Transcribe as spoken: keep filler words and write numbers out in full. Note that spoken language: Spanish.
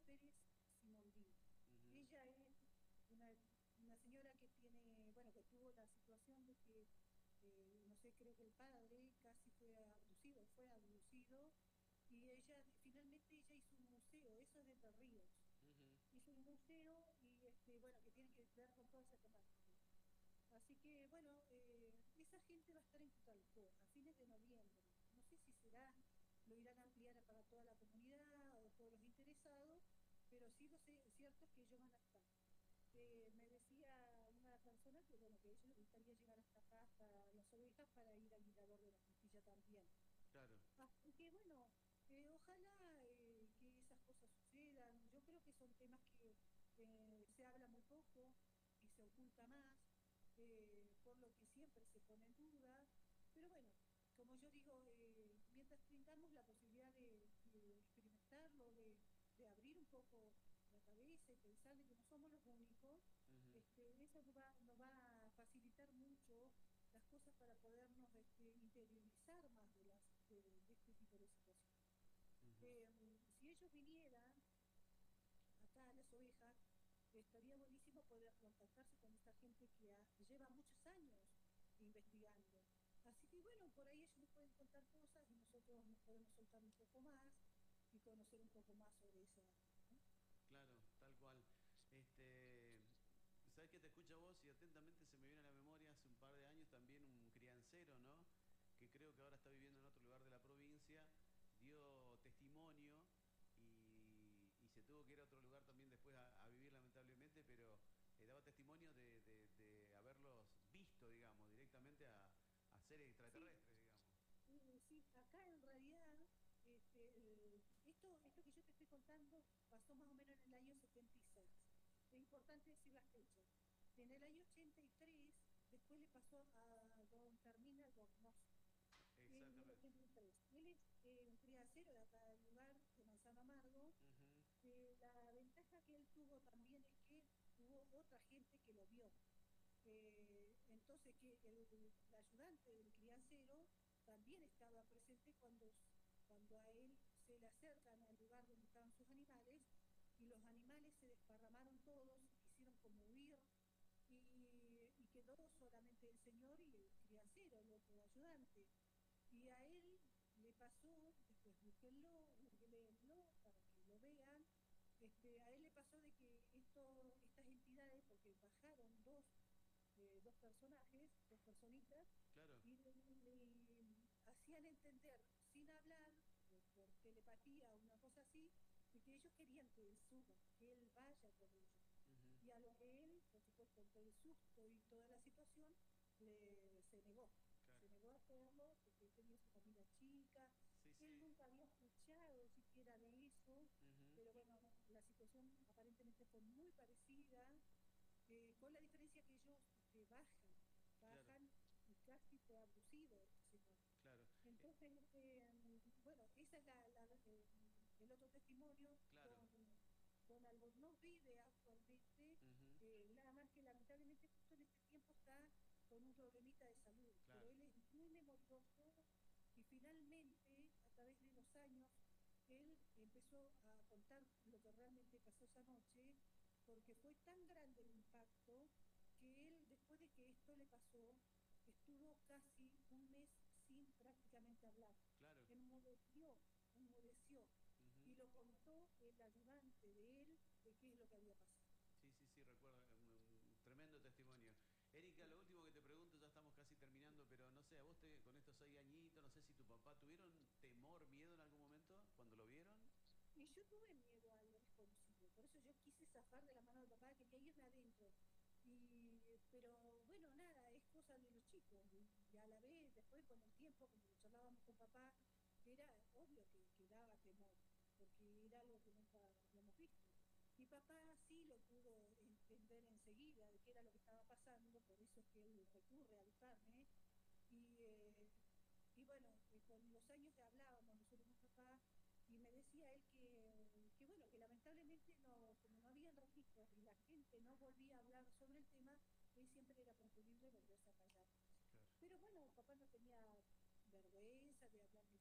Pérez Simondini. Ujú. Ella es una, una señora que tiene, bueno, que tuvo la situación de que, eh, no sé, creo que el padre casi fue abducido, fue abducido, y ella, finalmente ella hizo un museo, eso es de Entre Ríos, Ujú. hizo un museo y, este, bueno, que tiene que ver con toda esa temática. Así que, bueno, eh, esa gente va a estar en Cutralcó a fines de noviembre. No sé si será, lo irán a ampliar para toda la comunidad o todos los interesados, pero sí lo sé, cierto es que ellos van a estar. Eh, me decía una persona que, bueno, que a ellos les gustaría llegar hasta acá, hasta las ovejas, para ir al Mirador de la Justicia también. Claro. Así que, bueno, eh, ojalá eh, que esas cosas sucedan. Yo creo que son temas que eh, se habla muy poco y se oculta más, eh, por lo que siempre se pone en duda. Pero bueno, como yo digo, eh, mientras tengamos la posibilidad de, de experimentarlo, de, de abrir un poco la cabeza y pensar de que no somos los únicos, Ujú. este, eso nos va, nos va a facilitar mucho las cosas para podernos este, interiorizar más de, las, de, de este tipo de situaciones. Ujú. Eh, si ellos vinieran acá a las ovejas, estaría buenísimo poder contactarse con esta gente que ha, lleva muchos años investigando. Así que bueno, por ahí ellos nos pueden contar cosas y nosotros nos podemos soltar un poco más y conocer un poco más sobre ese área, ¿no? Claro, tal cual. Este, sabes que te escucho a vos y atentamente se me viene a la memoria hace un par de años también un criancero, ¿no? Que creo que ahora está viviendo en otro lugar de la provincia, dio testimonio y, y se tuvo que ir a otro lugar también después a, a vivir lamentablemente, pero eh, daba testimonio de, de- de haberlos visto, digamos, directamente a, a seres Sí, extraterrestres, digamos. Eh, sí, acá en realidad, este, el- esto, esto que yo te estoy contando pasó más o menos en el año setenta y seis. Es importante decir las fechas. En el año ochenta y tres, después le pasó a don Fermín Albornoz, en el Exactamente. ochenta y tres. Él es eh, un criacero de acá del lugar, de Manzano Amargo. Ujú. Eh, la ventaja que él tuvo también es que hubo otra gente que lo vio. Eh, entonces, que el, el ayudante del criancero también estaba presente cuando, cuando a él se le acercan al lugar donde estaban sus animales y los animales se desparramaron todos, quisieron como huir y, y quedó solamente el señor y el criancero, el otro ayudante. Y a él le pasó, después búsquenlo, búsquenlo para que lo vean, este, a él le pasó de que esto, estas entidades, porque bajaron dos eh, dos personajes, dos personitas, Claro, y le, le hacían entender, sin hablar, eh, por telepatía o una cosa así, de que ellos querían que él suba, que él vaya con ellos. ujú, Y a lo que él, por supuesto, entre el susto y toda la situación, le, se negó. claro. Se negó a hacerlo porque él tenía su familia chica, Sí, él sí. nunca había escuchado siquiera de eso, Ujú. pero bueno, la situación aparentemente fue muy parecida, eh, con la diferencia que ellos este, bajan, Claro, bajan y casi fue abducido este señor. claro. Eh, Entonces, este, bueno, ese es la, la, eh, el otro testimonio. claro. Don, don Albornoz vive actualmente, Ujú. eh, nada más que lamentablemente justo en este tiempo está con un problemita de salud, pero Claro. él es muy memorioso y finalmente, a través de los años, él empezó a contar lo que realmente pasó esa noche, porque fue tan grande el impacto que él, después de que esto le pasó, estuvo casi un mes sin prácticamente hablar. Claro. Enmudeció, enmudeció. Ujú. Y lo contó el ayudante de él de qué es lo que había pasado. Sí, sí, sí, recuerdo. Un, un tremendo testimonio. Erika, lo último que te pregunto, ya estamos casi terminando, pero no sé, a vos te, con estos seis añitos, no sé si tu papá tuvieron temor, miedo en algún momento cuando lo vieron. Y yo tuve miedo a lo desconocido, por eso yo quise zafar de la mano de papá, quería irme adentro. Y, pero bueno, nada, es cosa de los chicos. Y, y a la vez, después con el tiempo, como lo charlábamos con papá, era obvio que, que daba temor, porque era algo que nunca habíamos visto. Mi papá sí lo pudo entender enseguida de qué era lo que estaba pasando, por eso es que él recurre a buscarme. Y, eh, y bueno, eh, con los años ya hablábamos nosotros con papá y me decía él que, que, bueno, que lamentablemente no, como no habían registros y la gente no volvía a hablar sobre el tema, él siempre era preferible volverse a callar. Claro. Pero bueno, papá no tenía vergüenza de hablar